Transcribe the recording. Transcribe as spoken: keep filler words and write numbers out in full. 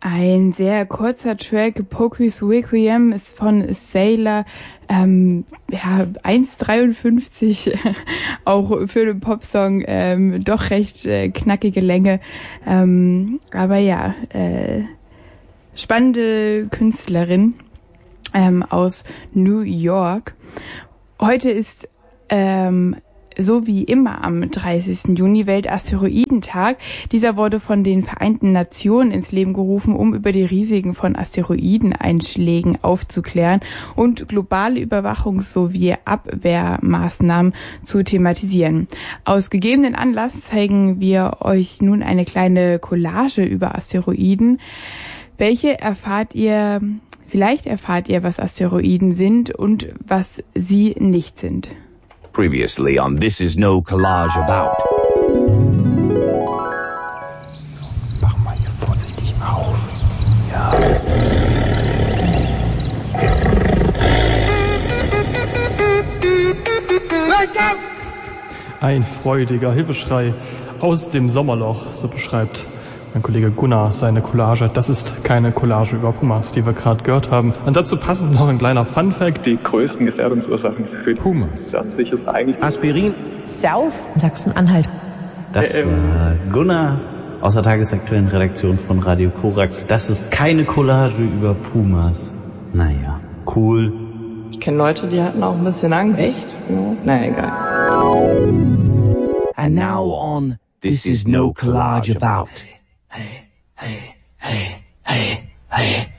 Ein sehr kurzer Track, Pokey's Requiem, ist von Sailor, ähm, ja, eins dreiundfünfzig, auch für den Popsong, ähm, doch recht äh, knackige Länge, ähm, aber ja, äh, spannende Künstlerin, ähm, aus New York. Heute ist, ähm, so wie immer am dreißigsten Juni Weltasteroidentag. Dieser wurde von den Vereinten Nationen ins Leben gerufen, um über die Risiken von Asteroideneinschlägen aufzuklären und globale Überwachungs- sowie Abwehrmaßnahmen zu thematisieren. Aus gegebenen Anlass zeigen wir euch nun eine kleine Collage über Asteroiden. Welche erfahrt ihr, vielleicht erfahrt ihr, was Asteroiden sind und was sie nicht sind. Previously on This Is No Collage About. So, machen wir hier vorsichtig auf. Ja. Ein freudiger Hilfeschrei aus dem Sommerloch, so beschreibt mein Kollege Gunnar seine Collage. Das ist keine Collage über Pumas, die wir gerade gehört haben. Und dazu passend noch ein kleiner Funfact. Die größten Gefährdungsursachen für Pumas. Das ist eigentlich Aspirin. South. Sachsen-Anhalt. Das war Gunnar aus der tagesaktuellen Redaktion von Radio Korax. Das ist keine Collage über Pumas. Naja, cool. Ich kenne Leute, die hatten auch ein bisschen Angst. Echt? Ja. Naja, egal. And now on This Is No Collage About. Hey, hey, hey, hey, hey.